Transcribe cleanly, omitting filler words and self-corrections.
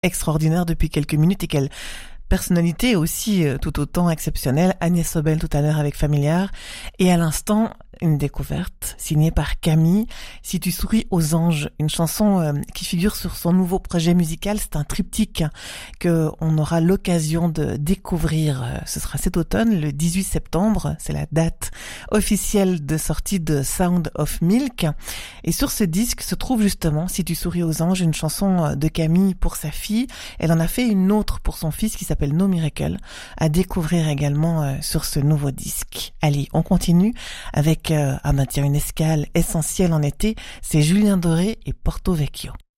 extraordinaire depuis quelques minutes et quelle personnalité aussi tout autant exceptionnelle. Agnès Sobel tout à l'heure avec Familiar. Et à l'instant, une découverte signée par Camille, Si tu souris aux anges, une chanson qui figure sur son nouveau projet musical. C'est un triptyque que on aura l'occasion de découvrir. Ce sera cet automne, le 18 septembre. C'est la date officielle de sortie de Sound of Milk. Et sur ce disque se trouve justement Si tu souris aux anges, une chanson de Camille pour sa fille. Elle en a fait une autre pour son fils qui s'appelle No Miracle, à découvrir également sur ce nouveau disque. Allez, on continue avec une escale essentielle en été, c'est Julien Doré et Porto Vecchio.